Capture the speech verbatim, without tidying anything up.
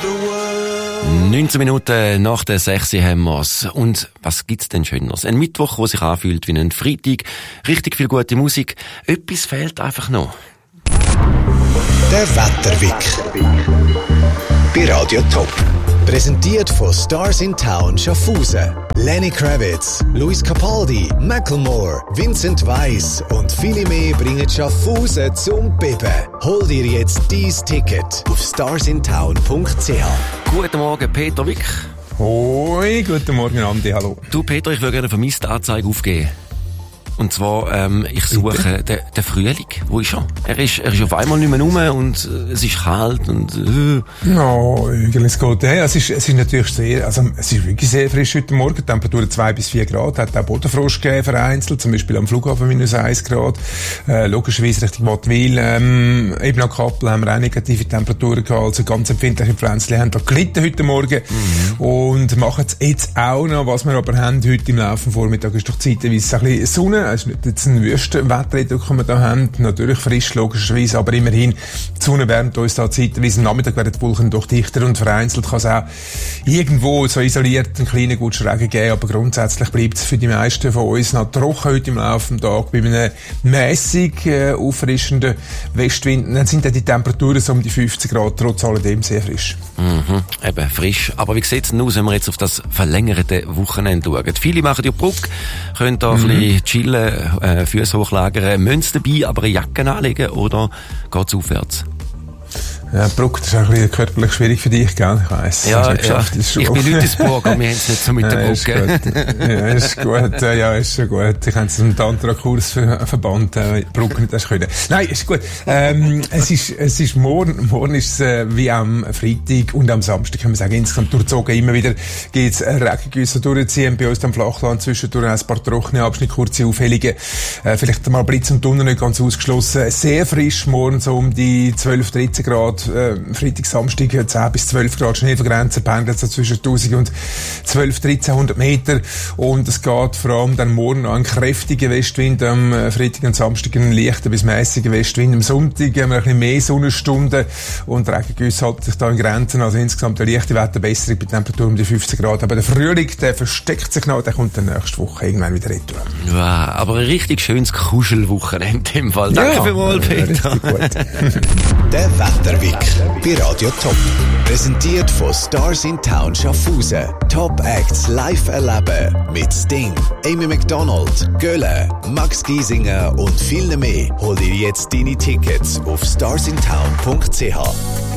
neunzehn Minuten nach der sechs haben wir's. Und was gibt's denn Schöneres? Ein Mittwoch, der sich anfühlt wie ein Freitag. Richtig viel gute Musik. Etwas fehlt einfach noch. Der Wetterwick. Bei Radio Top. Präsentiert von Stars in Town Schaffhausen. Lenny Kravitz, Luis Capaldi, Macklemore, Vincent Weiss und viele mehr bringen Schaffhausen zum Beben. Hol dir jetzt dein Ticket auf starsintown punkt c h. Guten Morgen, Peter Wick. Hoi, guten Morgen, Andi, hallo. Du, Peter, ich würde gerne eine Vermisstenanzeige aufgeben. Und zwar, ähm, ich suche den, den Frühling. Wo ist er? Er ist, er ist auf einmal nicht mehr rum und äh, es ist kalt und, äh. No, es geht, hey, es ist, es ist natürlich sehr, also, es ist wirklich sehr frisch heute Morgen. Temperatur zwei bis vier Grad. Hat auch Bodenfrost gegeben, vereinzelt. Zum Beispiel am Flughafen minus eins Grad. Äh, logischerweise Richtung Wattwil, ähm, eben an Kappel haben wir auch negative Temperaturen gehabt. Also ganz empfindliche Pflänzchen haben da gelitten heute Morgen. Mhm. Und machen es jetzt auch noch. Was wir aber haben heute im Laufe des Vormittags ist doch zeitweise ein bisschen Sonne. Es ist nicht jetzt ein Wüstenwetter, den wir da haben. Natürlich frisch, logischerweise, aber immerhin, die Sonne wärmt uns da zeitweise. Am Nachmittag werden die Wolken doch dichter und vereinzelt kann es auch irgendwo so isoliert einen kleinen guten Regen geben, aber grundsätzlich bleibt es für die meisten von uns noch trocken heute im Laufe des Tages bei einem mässig äh, auffrischenden Westwind. Dann sind dann die Temperaturen so um die fünfzehn Grad, trotz alledem sehr frisch. Mhm, eben frisch. Aber wie sieht es denn aus, wenn wir jetzt auf das verlängerte Wochenende schauen? Viele machen ja Brücke, können da mhm. ein bisschen chillen, äh, Füße hochlagern, müssen dabei aber eine Jacke anlegen oder geht's aufwärts? Ja, Bruck, das ist auch ein bisschen körperlich schwierig für dich, gell? Ich weiss. Ja, ja. Geschafft, ich bin Lütesburg, aber wir haben es nicht so mit der Brücke. Ja, ist gut. Ja, ja, ist schon gut. Ich habe es im Tantra-Kurs verbannt, äh, Bruck nicht das können. Nein, ist gut. Ähm, es ist, es ist morgen, morgen ist es, äh, wie am Freitag und am Samstag, können wir sagen, insgesamt durchzogen. Immer wieder geht's Regengüsse durchziehen. Bei uns am Flachland zwischendurch ein paar trockene Abschnitte, kurze Aufhellungen. Äh, vielleicht mal Blitz und Donner nicht ganz ausgeschlossen. Sehr frisch morgen, so um die zwölf, dreizehn Grad. Äh, Freitag, Samstag zehn bis zwölf Grad Schneegrenze, pendelt so zwischen tausend und zwölf, dreizehnhundert Meter. Und es geht vor allem dann morgen an einen kräftigen Westwind, am Freitag und Samstag einen leichten bis mäßigen Westwind. Am Sonntag haben wir ein bisschen mehr Sonnenstunden und Regengüsse halten sich da in Grenzen. Also insgesamt eine leichte Wetterbesserung bei Temperatur um die fünfzehn Grad. Aber der Frühling, der versteckt sich noch, der kommt dann nächste Woche irgendwann wieder retour. Ja, aber ein richtig schönes Kuschelwochenende im Fall. Danke ja, vielmals, Peter. Der Wetterwick bei Radio Top. Präsentiert von Stars in Town Schaffhausen. Top Acts live erleben mit Sting, Amy McDonald, Gölle, Max Giesinger und vielen mehr. Hol dir jetzt deine Tickets auf starsintown punkt c h.